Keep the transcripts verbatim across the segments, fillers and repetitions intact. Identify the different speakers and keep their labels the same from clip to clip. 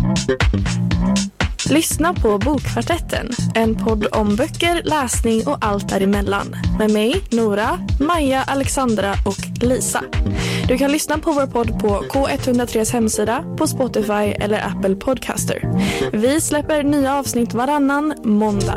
Speaker 1: Lyssna på Bokkvartetten, en podd om böcker, läsning och allt däremellan. Med mig, Nora, Maja, Alexandra och Lisa. Du kan lyssna på vår podd på K ett noll tres hemsida, på Spotify eller Apple Podcaster. Vi släpper nya avsnitt varannan måndag.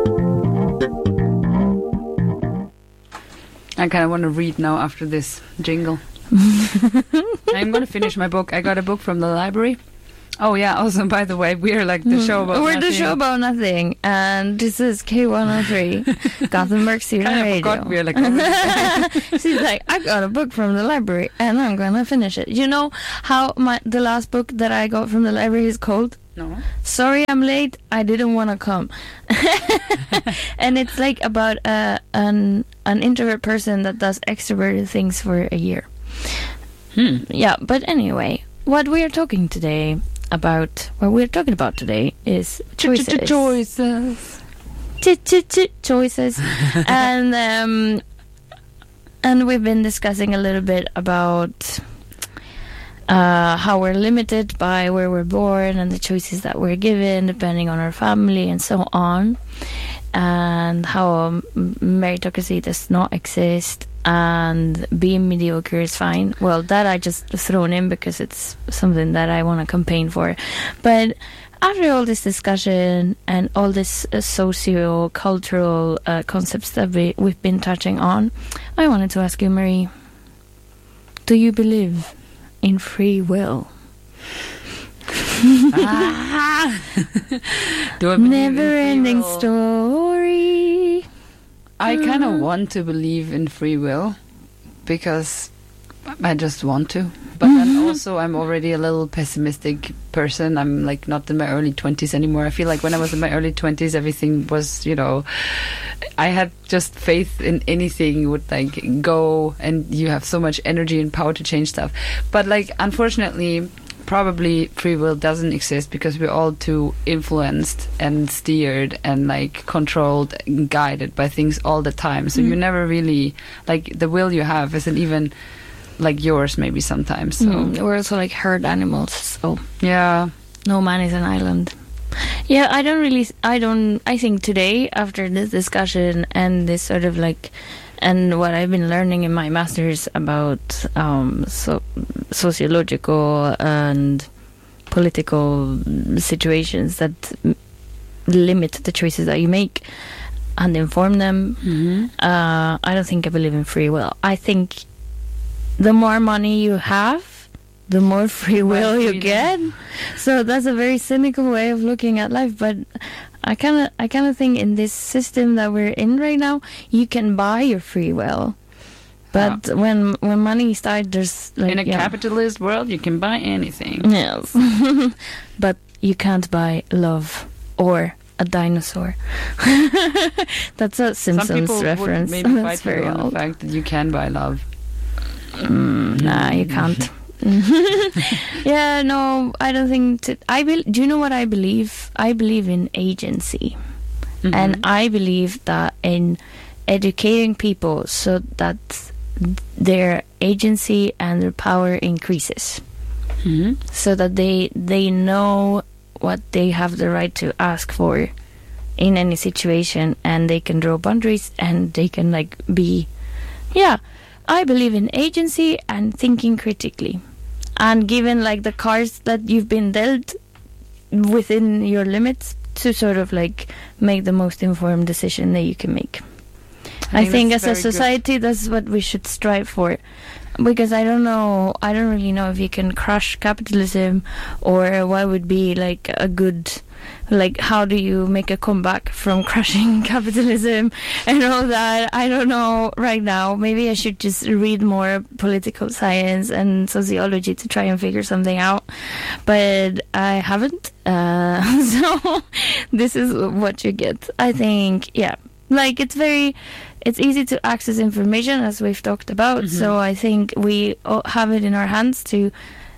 Speaker 2: I kind of want to read now after this jingle. I'm going to finish my book. I got a book from the library. Oh yeah, also by the way, we're like the show about
Speaker 3: We're
Speaker 2: nothing.
Speaker 3: the show about nothing, and this is K one oh three, Gothenburg Student
Speaker 2: kind of
Speaker 3: Radio.
Speaker 2: forgot we're like
Speaker 3: She's like, I got a book from the library, and I'm gonna finish it. You know how my the last book that I got from the library is called?
Speaker 2: No.
Speaker 3: Sorry I'm late, I didn't want to come. And it's like about uh, an an introvert person that does extroverted things for a year.
Speaker 2: Hmm.
Speaker 3: Yeah, but anyway, what we are talking today about, what we're talking about today is choices.
Speaker 2: Choices.
Speaker 3: Choices. And um, and we've been discussing a little bit about uh, how we're limited by where we're born and the choices that we're given depending on our family and so on, and how um, meritocracy does not exist and being mediocre is fine. Well, that I just thrown in because it's something that I want to campaign for. But after all this discussion and all this uh, socio-cultural uh, concepts that we, we've been touching on, I wanted to ask you, Marie, do you believe in free will?
Speaker 2: Ah. Do I believe in
Speaker 3: Never-ending
Speaker 2: free will?
Speaker 3: story.
Speaker 2: I kind of want to believe in free will because I just want to. But then also I'm already a little pessimistic person. I'm like not in my early twenties anymore. I feel like when I was in my early twenties, everything was, you know, I had just faith in anything would like go, and you have so much energy and power to change stuff. But like, unfortunately, probably free will doesn't exist because we're all too influenced and steered and like controlled and guided by things all the time. So mm. you never really, like, the will you have isn't even like yours maybe sometimes. So
Speaker 3: Mm, we're also like herd animals, so
Speaker 2: yeah,
Speaker 3: no man is an island. Yeah, I don't really, I don't, I think today after this discussion and this sort of like, and what I've been learning in my master's about um, so sociological and political situations that m- limit the choices that you make and inform them,
Speaker 2: mm-hmm.
Speaker 3: uh, I don't think I believe in free will. I think the more money you have, the more free will
Speaker 2: Well,
Speaker 3: you
Speaker 2: freedom.
Speaker 3: get. So that's a very cynical way of looking at life, but I kind of I kind of think in this system that we're in right now, you can buy your free will. But
Speaker 2: Yeah.
Speaker 3: when when money starts, there's like
Speaker 2: in a
Speaker 3: yeah.
Speaker 2: capitalist world, you can buy anything.
Speaker 3: Yes. But you can't buy love or a dinosaur. That's a
Speaker 2: Some
Speaker 3: Simpsons
Speaker 2: people
Speaker 3: reference.
Speaker 2: would maybe
Speaker 3: That's
Speaker 2: fight you
Speaker 3: very
Speaker 2: on
Speaker 3: old.
Speaker 2: the fact that you can buy love.
Speaker 3: Mm, nah, you can't. Yeah, no, I don't think. T- I will. Do you know what I believe? I believe in agency,
Speaker 2: Mhm.
Speaker 3: and I believe that in educating people so that their agency and their power increases,
Speaker 2: Mhm.
Speaker 3: so that they they know what they have the right to ask for in any situation, and they can draw boundaries, and they can like be, yeah. I believe in agency and thinking critically, and given like the cards that you've been dealt within your limits to sort of like make the most informed decision that you can make. I,
Speaker 2: think
Speaker 3: think
Speaker 2: that's
Speaker 3: as a
Speaker 2: very good.
Speaker 3: society, that's what we should strive for. Because I don't know, I don't really know if you can crush capitalism, or what would be like a good, like how do you make a comeback from crushing capitalism and all that. I don't know right now. Maybe I should just read more political science and sociology to try and figure something out. But I haven't. Uh, so this is what you get. I think, yeah. Like it's very... It's easy to access information, as we've talked about.
Speaker 2: Mm-hmm.
Speaker 3: So I think we all have it in our hands to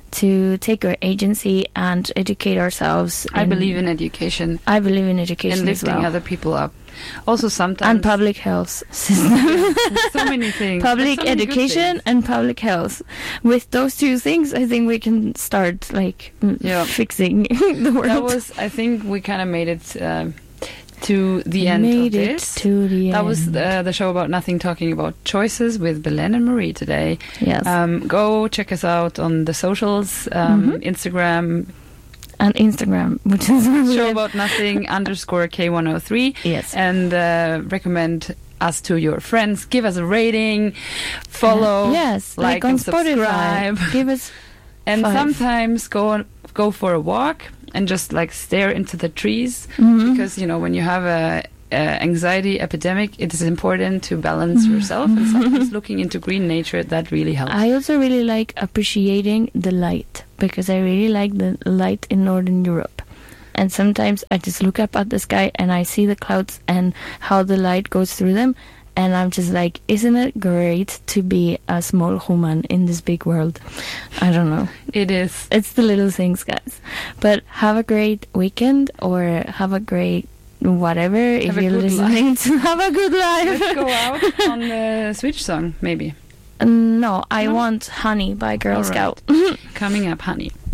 Speaker 3: to take our agency and educate ourselves.
Speaker 2: I believe in education.
Speaker 3: I believe in education
Speaker 2: and
Speaker 3: as
Speaker 2: lifting
Speaker 3: well.
Speaker 2: other people up. Also sometimes...
Speaker 3: And public health system.
Speaker 2: so many things.
Speaker 3: Public
Speaker 2: so many good
Speaker 3: education
Speaker 2: things.
Speaker 3: and public health. With those two things, I think we can start like mm,
Speaker 2: Yeah.
Speaker 3: fixing the world.
Speaker 2: That was, I think we kind of made it um, to the end
Speaker 3: Made
Speaker 2: of
Speaker 3: it
Speaker 2: this.
Speaker 3: to the
Speaker 2: That
Speaker 3: end.
Speaker 2: was the, the show about nothing, talking about choices with Belen and Marie today.
Speaker 3: Yes.
Speaker 2: Um, go check us out on the socials, um,
Speaker 3: Mhm.
Speaker 2: Instagram,
Speaker 3: And Instagram, which is where we
Speaker 2: show
Speaker 3: have-
Speaker 2: about nothing underscore K one oh three,
Speaker 3: Yes.
Speaker 2: and uh, recommend us to your friends. Give us a rating, follow,
Speaker 3: Uh, yes,
Speaker 2: like,
Speaker 3: like, on
Speaker 2: and
Speaker 3: Spotify.
Speaker 2: subscribe.
Speaker 3: Give us
Speaker 2: and
Speaker 3: five.
Speaker 2: sometimes go on, go for a walk and just like stare into the trees.
Speaker 3: Mhm.
Speaker 2: Because you know when you have a, a anxiety epidemic, it is important to balance
Speaker 3: Mm-hmm.
Speaker 2: yourself, and sometimes looking into green nature, that really helps.
Speaker 3: I also really like appreciating the light because I really like the light in Northern Europe. And sometimes I just look up at the sky and I see the clouds and how the light goes through them. And I'm just like, isn't it great to be a small human in this big world? I don't know.
Speaker 2: It is.
Speaker 3: It's the little things, guys. But have a great weekend or have a great whatever if
Speaker 2: Have a
Speaker 3: you're
Speaker 2: good
Speaker 3: listening to have a good life.
Speaker 2: Let's go out on the Switch song, maybe.
Speaker 3: No, I
Speaker 2: No?
Speaker 3: want Honey by Girl
Speaker 2: All right.
Speaker 3: Scout.
Speaker 2: Coming up, honey.